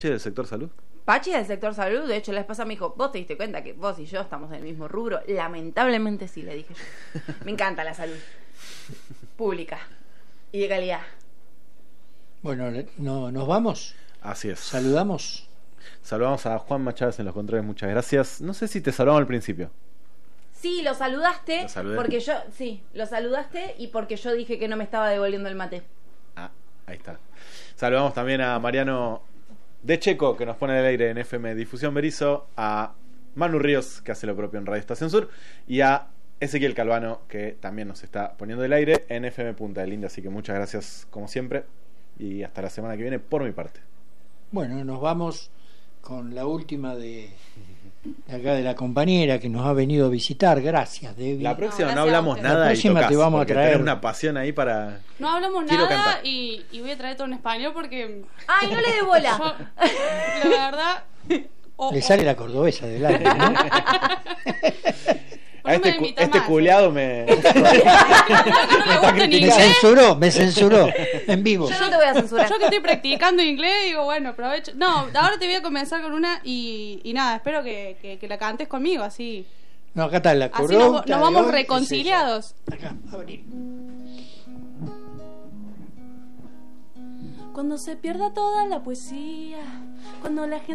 del sector salud. Pachi del sector salud, de hecho la vez pasada me dijo, ¿vos te diste cuenta que vos y yo estamos en el mismo rubro? Lamentablemente sí, le dije yo. Me encanta la salud pública y de calidad. Bueno, ¿nos vamos? Así es. Saludamos. Saludamos a Juan Chávez en los controles, muchas gracias. No sé si te saludamos al principio. Sí, lo saludaste, ¿Lo saludé? porque yo, sí, lo saludaste y porque yo dije que no me estaba devolviendo el mate. Ah, ahí está. Saludamos también a Mariano de Checo, que nos pone al aire en FM Difusión Berizo, a Manu Ríos, que hace lo propio en Radio Estación Sur, y a Ezequiel Calvano, que también nos está poniendo al aire en FM Punta del Indio. Así que muchas gracias como siempre y hasta la semana que viene por mi parte. Bueno, nos vamos con la última de acá de la compañera que nos ha venido a visitar. Gracias, Debbie. La próxima no gracias hablamos a usted. nada. La próxima y tocas, te vamos a porque traer tenés una pasión ahí para... No hablamos Quiero nada cantar. y voy a traer todo en español porque ¡Ay, no le dé yo, bola! la verdad... Le sale la cordobesa del aire, ¿no? A no me invita este más, culiado me... No le gusta ni Me inglés. censuró en vivo. Yo no te voy a censurar. Yo que estoy practicando inglés, digo, bueno, aprovecho. No, ahora te voy a comenzar con una y nada, espero que la cantes conmigo, así. No, acá está la Así corona. nos vamos reconciliados. Acá, a venir. Cuando se pierda toda la poesía, cuando la gente